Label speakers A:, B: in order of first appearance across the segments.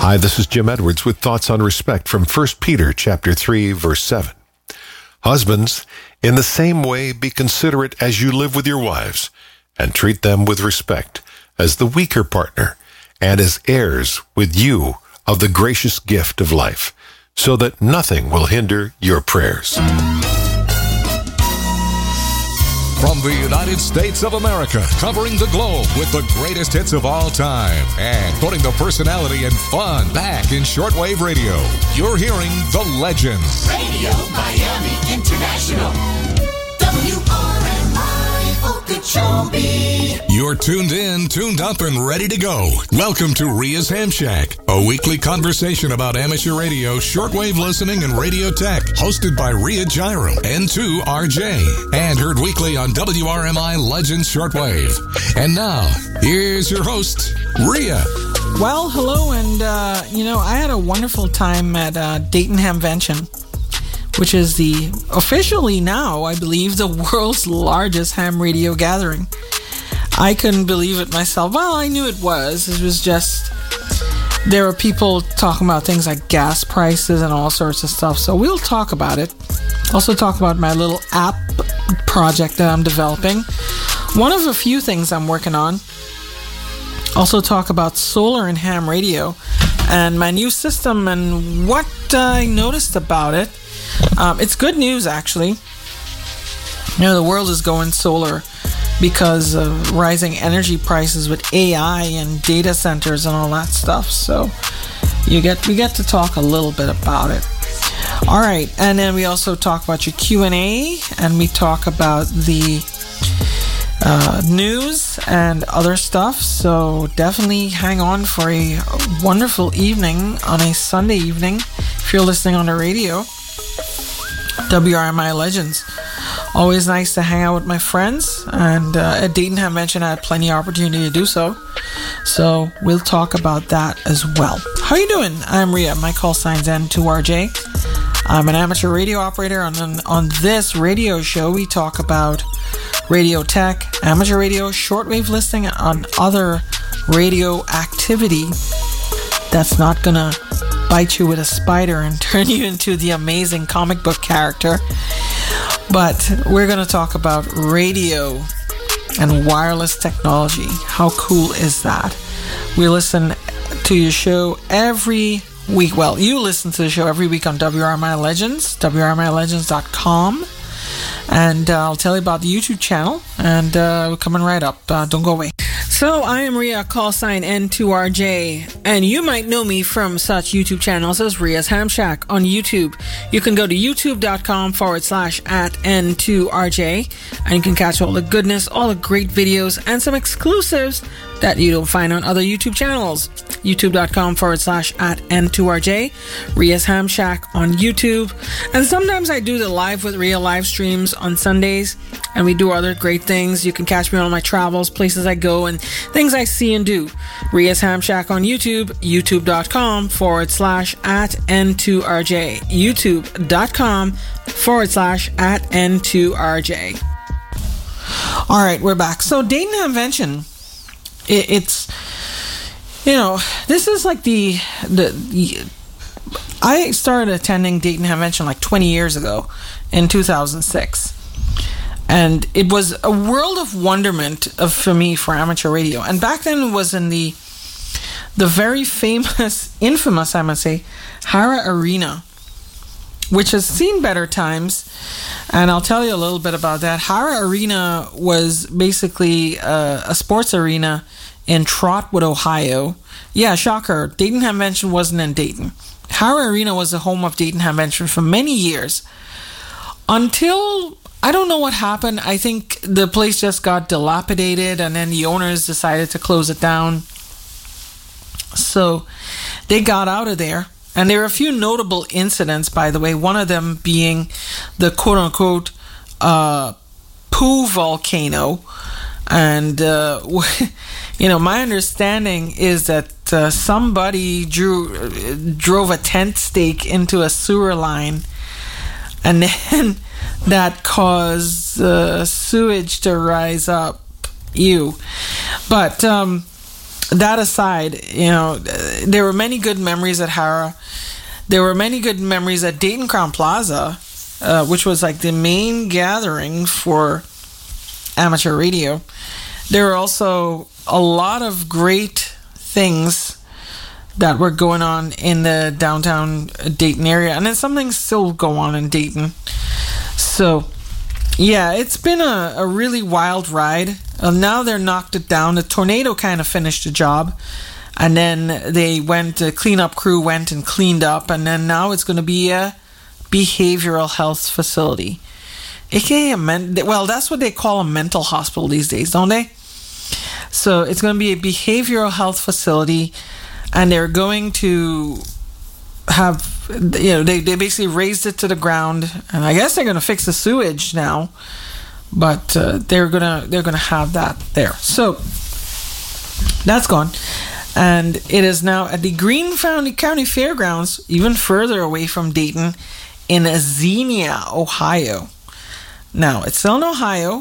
A: Hi, this is Jim Edwards with thoughts on respect from 1 Peter chapter 3, verse 7. Husbands, in the same way be considerate as you live with your wives, and treat them with respect as the weaker partner and as heirs with you of the gracious gift of life, so that nothing will hinder your prayers.
B: From the United States of America, covering the globe with the greatest hits of all time and putting the personality and fun back in shortwave radio, you're hearing The Legends.
C: Radio Miami International. WRMI Okeechobee.
B: You're tuned in, tuned up, and ready to go. Welcome to Ria's Ham Shack, a weekly conversation about amateur radio, shortwave listening, and radio tech, hosted by Ria Gyro, N2RJ, and heard weekly on WRMI Legends Shortwave. And now, here's your host, Ria.
D: Well, hello, and I had a wonderful time at Dayton Hamvention, which is the officially now, I believe, the world's largest ham radio gathering. I couldn't believe it myself. Well, I knew it was. It was just, there were people talking about things like gas prices and all sorts of stuff. So we'll talk about it. Also talk about my little app project that I'm developing. One of a few things I'm working on. Also talk about solar and ham radio and my new system and what I noticed about it. It's good news, actually. The world is going solar because of rising energy prices with AI and data centers and all that stuff. So we get to talk a little bit about it. All right, and then we also talk about your Q&A, and we talk about the news and other stuff. So definitely hang on for a wonderful evening on a Sunday evening if you're listening on the radio. WRMI Legends. Always nice to hang out with my friends, and at Dayton Hamvention I had plenty of opportunity to do so. So we'll talk about that as well. How you doing? I'm Ria. My call sign's N2RJ. I'm an amateur radio operator. On this radio show, we talk about radio tech, amateur radio, shortwave listening, and other radio activity that's not gonna bite you with a spider and turn you into the amazing comic book character. But we're going to talk about radio and wireless technology. How cool is that? We listen to your show every week. Well, you listen to the show every week on WRMI Legends, WRMILegends.com. And I'll tell you about the YouTube channel. And we're coming right up. Don't go away. So I am Ria, call sign N2RJ, and you might know me from such YouTube channels as Ria's Ham Shack on YouTube. You can go to youtube.com/@N2RJ, and you can catch all the goodness, all the great videos, and some exclusives that you don't find on other YouTube channels. youtube.com/@N2RJ, Ria's Ham Shack on YouTube. And sometimes I do the Live with Ria live streams on Sundays, and we do other great things. You can catch me on my travels, places I go, and things I see and do. Ria's Ham Shack on YouTube, youtube.com/@N2RJ, youtube.com/@N2RJ. All right, we're back. So Dayton Hamvention, it's, this is like I started attending Dayton Hamvention like 20 years ago in 2006. And it was a world of wonderment for me for amateur radio. And back then it was in the very infamous, I must say, Hara Arena, which has seen better times. And I'll tell you a little bit about that. Hara Arena was basically a sports arena in Trotwood, Ohio. Yeah, shocker. Dayton Hamvention wasn't in Dayton. Hara Arena was the home of Dayton Hamvention for many years. Until, I don't know what happened. I think the place just got dilapidated, and then the owners decided to close it down. So they got out of there. And there are a few notable incidents, by the way, one of them being the quote-unquote Pooh volcano. And, my understanding is that somebody drove a tent stake into a sewer line, and then that caused sewage to rise up. But that aside, there were many good memories at Hara. There were many good memories at Dayton Crown Plaza, which was like the main gathering for amateur radio. There were also a lot of great things that were going on in the downtown Dayton area, and then some things still go on in Dayton. So yeah, it's been a really wild ride. Now they're knocked it down. The tornado kind of finished the job, and then the cleanup crew went and cleaned up, and then now it's going to be a behavioral health facility, aka that's what they call a mental hospital these days, don't they? So it's going to be a behavioral health facility, and they're going to have, they basically raised it to the ground, and I guess they're going to fix the sewage now, but they're gonna have that there. So that's gone, and it is now at the Greene County Fairgrounds, even further away from Dayton, in Xenia, Ohio. Now, it's still in Ohio,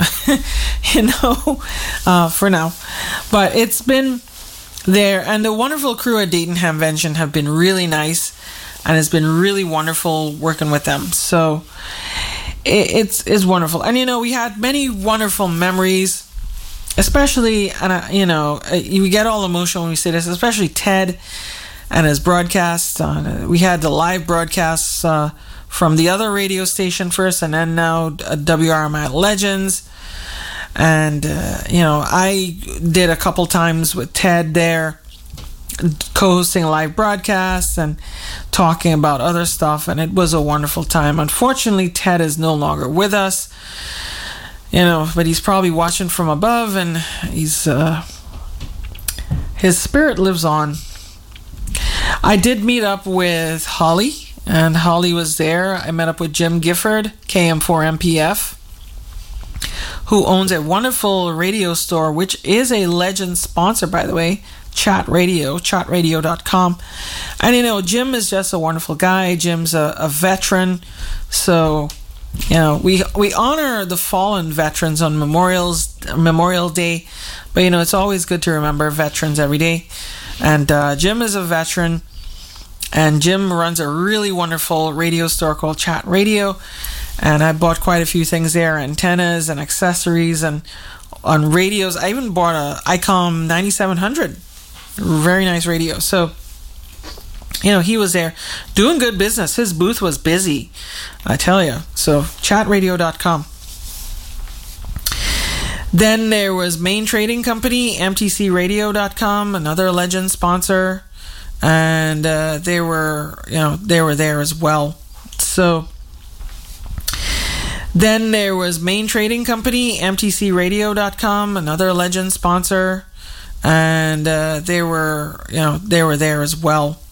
D: for now, but it's been there, and the wonderful crew at Dayton Hamvention have been really nice, and it's been really wonderful working with them. So it's wonderful, and we had many wonderful memories, especially, and you get all emotional when we say this, especially Ted and his broadcasts. We had the live broadcasts from the other radio station first, and then now WRMI Legends. And, I did a couple times with Ted there, co-hosting live broadcasts and talking about other stuff, and it was a wonderful time. Unfortunately, Ted is no longer with us, but he's probably watching from above, and he's his spirit lives on. I did meet up with Holly, and Holly was there. I met up with Jim Gifford, KM4MPF, who owns a wonderful radio store, which is a Legend sponsor, by the way, Chat Radio, chatradio.com. And, Jim is just a wonderful guy. Jim's a veteran. So, we honor the fallen veterans on Memorial Day. But, it's always good to remember veterans every day. And Jim is a veteran. And Jim runs a really wonderful radio store called Chat Radio. And I bought quite a few things there, antennas and accessories and on radios. I even bought a ICOM 9700. Very nice radio. So, he was there doing good business. His booth was busy, I tell you. So, chatradio.com. Then there was Main Trading Company, mtcradio.com, another Legend sponsor. And they were there as well. So, then there was Main Trading Company, mtcradio.com, another Legend sponsor, and they were there as well.